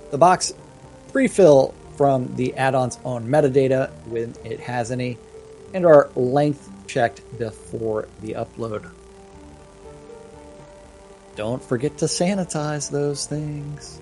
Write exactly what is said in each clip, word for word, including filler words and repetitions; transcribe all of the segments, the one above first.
The box pre-fill from the add-on's own metadata when it has any, and are length checked before the upload. Don't forget to sanitize those things.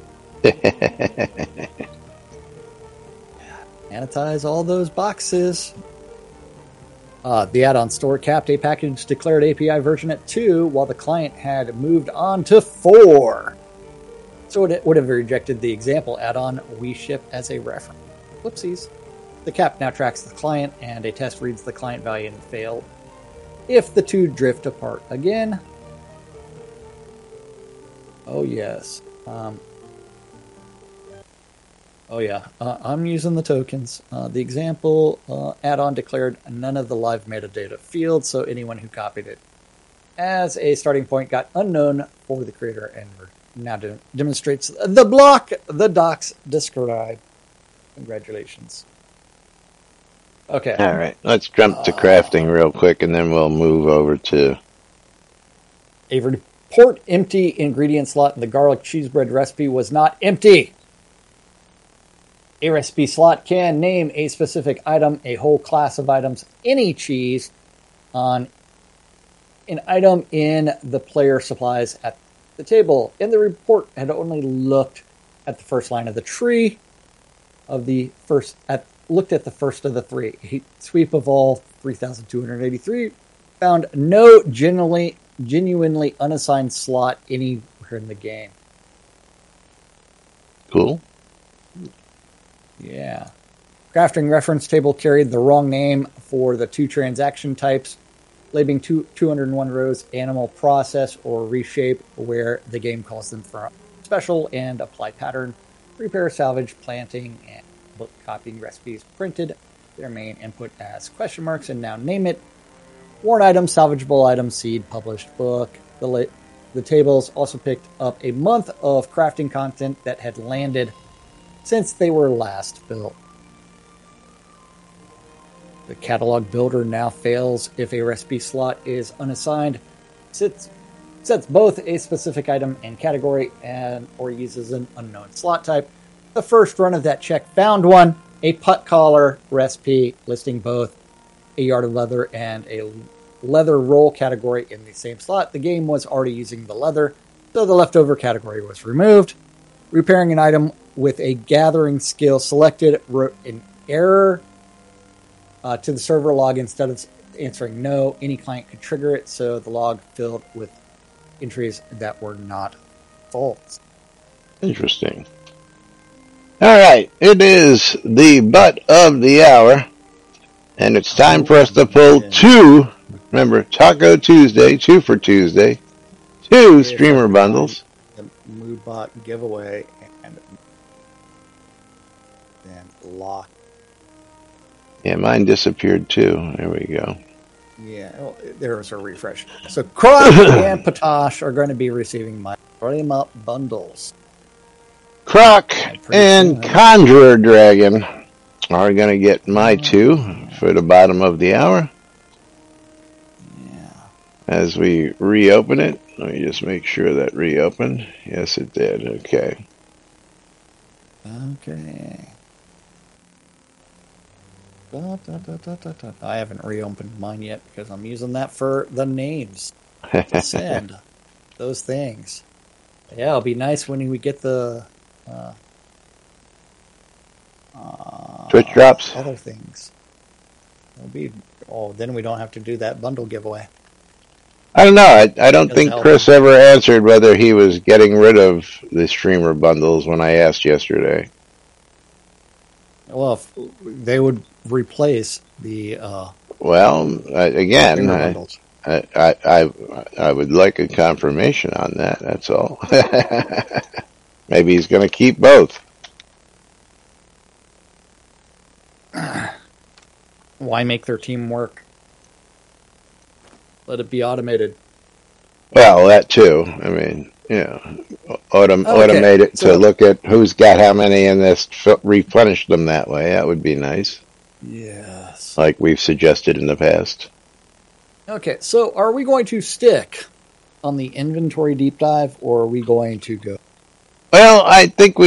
Sanitize all those boxes. Uh, the add-on store capped a package declared A P I version at two, while the client had moved on to four. So it would have rejected the example add-on we ship as a reference. Whoopsies. The cap now tracks the client, and a test reads the client value and failed. If the two drift apart again... Oh, yes. Um, oh, yeah. Uh, I'm using the tokens. Uh, the example uh, add-on declared none of the live metadata fields, so anyone who copied it as a starting point got unknown for the creator and now de- demonstrates the block the docs describe. Congratulations. Okay. All right. Let's jump to crafting real quick, and then we'll move over to... A report empty ingredient slot in the garlic cheese bread recipe was not empty. A recipe slot can name a specific item, a whole class of items, any cheese on an item in the player supplies at the table. And the report had only looked at the first line of the tree of the first, at, looked at the first of the three. A sweep of all three thousand two hundred eighty-three found no genuinely, genuinely unassigned slot anywhere in the game. Cool. Yeah. Crafting reference table carried the wrong name for the two transaction types, labeling two, two hundred one rows animal process or reshape, where the game calls them for special and apply pattern, repair, salvage, planting, and book copying recipes printed their main input as question marks and now name it. Worn item, salvageable item, seed, published book. The, la- the tables also picked up a month of crafting content that had landed since they were last built. The catalog builder now fails if a recipe slot is unassigned, sits, sets both a specific item and category, and or uses an unknown slot type. The first run of that check found one, a putt collar recipe listing both a yard of leather and a leather roll category in the same slot. The game was already using the leather, so the leftover category was removed. Repairing an item with a gathering skill selected wrote an error uh, to the server log instead of answering no. Any client could trigger it, so the log filled with entries that were not false. Interesting. All right, it is the butt of the hour, and it's time for us to pull two, remember, Taco Tuesday, two for Tuesday, two streamer bundles. The Moodbot giveaway and then lock. Yeah, mine disappeared too. There we go. Yeah, well, there's a refresh. So Croc and Patosh are going to be receiving my frame up bundles. Croc and Conjurer Dragon are going to get my two for the bottom of the hour. Yeah. As we reopen it, let me just make sure that reopened. Yes, it did. Okay. Okay. Da, da, da, da, da, da. I haven't reopened mine yet because I'm using that for the names to send those things. Yeah, it'll be nice when we get the uh, uh, Twitch drops. Other things. It'll be oh, then we don't have to do that bundle giveaway. I don't know. I, I don't think Chris ever answered whether he was getting rid of the streamer bundles when I asked yesterday. Well, if they would replace the. Uh, well, uh, again, I, I, I, I would like a confirmation on that. That's all. Maybe he's going to keep both. Why make their team work? Let it be automated. Well, that too. I mean, you know, autom- okay. automate it so, to look at who's got how many in this, replenish them that way. That would be nice. Yes. Like we've suggested in the past. Okay, so are we going to stick on the inventory deep dive, or are we going to go? Well, I think we